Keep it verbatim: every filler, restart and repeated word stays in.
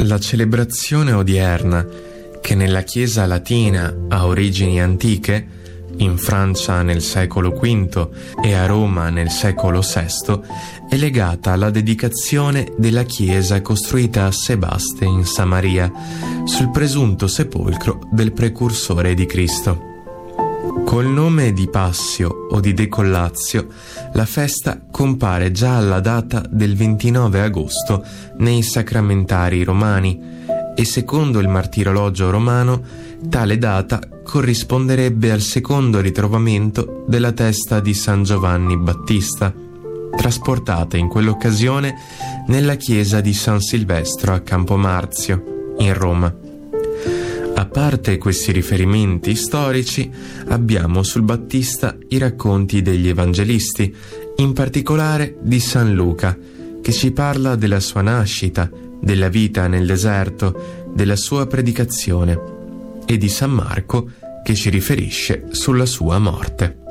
La celebrazione odierna, che nella Chiesa latina ha origini antiche, in Francia nel secolo quinto e a Roma nel secolo sesto, è legata alla dedicazione della chiesa costruita a Sebaste in Samaria, sul presunto sepolcro del precursore di Cristo. Col nome di Passio o di Decollazio, la festa compare già alla data del ventinove agosto nei sacramentari romani e secondo il martirologio romano tale data corrisponderebbe al secondo ritrovamento della testa di San Giovanni Battista, trasportata in quell'occasione nella chiesa di San Silvestro a Campomarzio, in Roma. A parte questi riferimenti storici, abbiamo sul Battista i racconti degli evangelisti, in particolare di San Luca, che ci parla della sua nascita, della vita nel deserto, della sua predicazione, e di San Marco, che ci riferisce sulla sua morte.